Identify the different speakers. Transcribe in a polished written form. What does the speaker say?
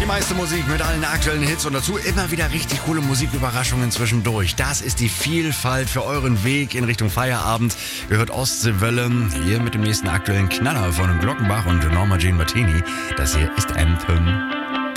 Speaker 1: meiste Musik mit allen aktuellen Hits und dazu immer wieder richtig coole Musiküberraschungen zwischendurch. Das ist die Vielfalt für euren Weg in Richtung Feierabend. Ihr hört Ostseewelle hier mit dem nächsten aktuellen Knaller von Glockenbach und Norma Jean Martini. Das hier ist Anthem.